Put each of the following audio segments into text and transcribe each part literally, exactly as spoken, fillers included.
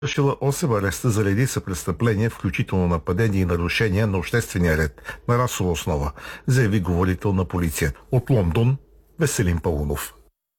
Решила осем ареста за редица престъпления, включително нападения и нарушения на обществения ред на расова основа, заяви говорител на полицията. От Лондон Веселин Паунов.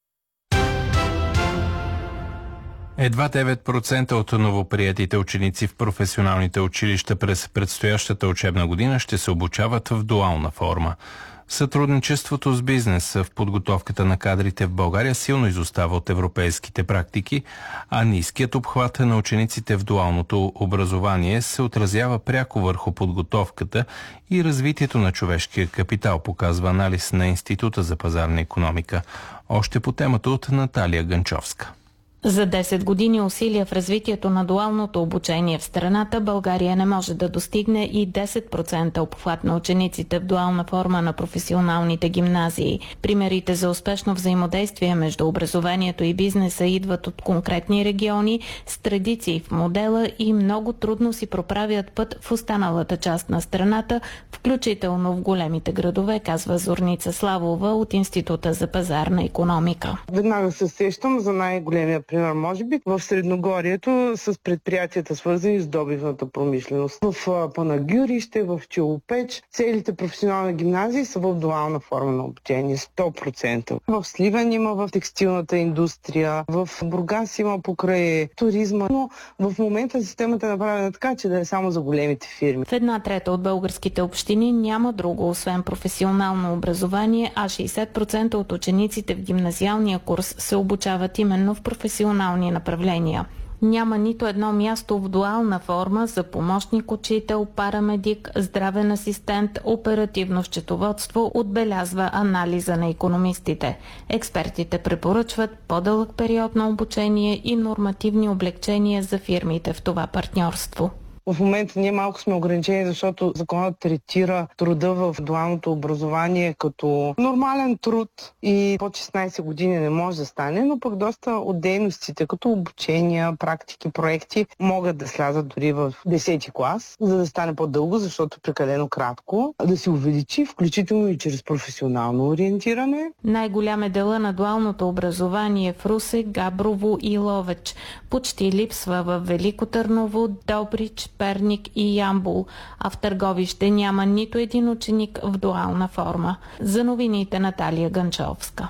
Едва девет процента от новоприетите ученици в професионалните училища през предстоящата учебна година ще се обучават в дуална форма. Сътрудничеството с бизнеса в подготовката на кадрите в България силно изостава от европейските практики, а ниският обхват на учениците в дуалното образование се отразява пряко върху подготовката и развитието на човешкия капитал, показва анализ на Института за пазарна икономика. Още по темата от Наталия Ганчовска. За десет години усилия в развитието на дуалното обучение в страната, България не може да достигне и десет процента обхват на учениците в дуална форма на професионалните гимназии. Примерите за успешно взаимодействие между образованието и бизнеса идват от конкретни региони с традиции в модела и много трудно си проправят път в останалата част на страната, включително в големите градове, казва Зорница Славова от Института за пазарна икономика. Веднага се сещам за най-големия пример, може би, в Средногорието с предприятията, свързани с добивната промишленост. В Панагюрище, в Челопеч, целите професионални гимназии са в дуална форма на обучение, сто процента. В Сливен има в текстилната индустрия, в Бургас има покрай туризма, но в момента системата е направена така, че да е само за големите фирми. В една трета от българските общини няма друго, освен професионално образование, а шейсет процента от учениците в гимназиалния курс се обучават именно в професионални направления. Няма нито едно място в дуална форма за помощник учител, парамедик, здравен асистент, оперативно счетоводство, отбелязва анализа на икономистите. Експертите препоръчват по-дълъг период на обучение и нормативни облекчения за фирмите в това партньорство. В момента ние малко сме ограничени, защото законът третира труда в дуалното образование като нормален труд и под шестнайсет години не може да стане, но пък доста от дейностите, като обучения, практики, проекти, могат да слязат дори в десети клас, за да стане по-дълго, защото прекалено кратко, да се увеличи, включително и чрез професионално ориентиране. Най-голям е дела на дуалното образование в Русе, Габрово и Ловеч. Почти липсва в Велико Търново, Добрич, Перник и Ямбол, а в Търговище няма нито един ученик в дуална форма. За новините Наталия Ганчовска.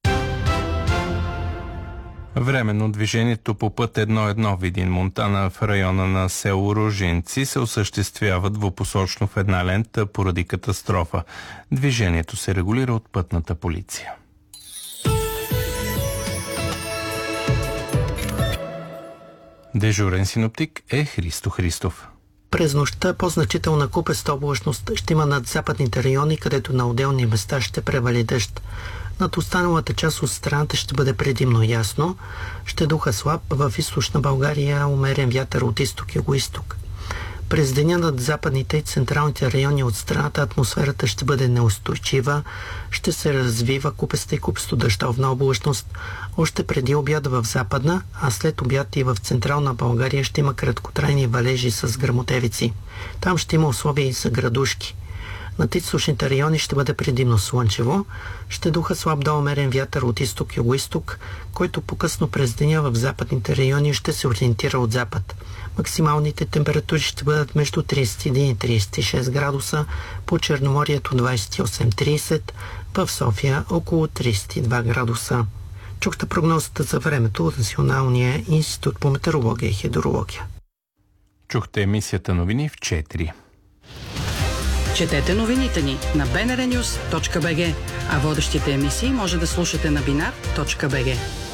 Временно движението по път едно едно Видин Монтана в района на село Ружинци се осъществява двупосочно в една лента поради катастрофа. Движението се регулира от пътната полиция. Дежурен синоптик е Христо Христов. През нощта по-значителна купеста облачност ще има над западните райони, където на отделни места ще превали дъжд. Над останалата част от страната ще бъде предимно ясно. Ще духа слаб, в източна България умерен вятър от изток и югоизток. През деня над западните и централните райони от страната атмосферата ще бъде неустойчива, ще се развива купеста и купесто-дъждовна облачност. Още преди обяд в западна, а след обяд и в централна България ще има краткотрайни валежи с гръмотевици. Там ще има условия и за градушки. Над източните райони ще бъде предимно слънчево, ще духа слаб до умерен вятър от изток и югоизток, който по-късно през деня в западните райони ще се ориентира от запад. Максималните температури ще бъдат между трийсет и един и трийсет и шест градуса, по Черноморието двайсет и осем до трийсет, в София около трийсет и два градуса. Чухте прогнозата за времето от Националния институт по метеорология и хидрология. Чухте емисията новини в четири. Четете новините ни на би ен ар нюз точка би джи, а водещите емисии може да слушате на бинар точка би джи.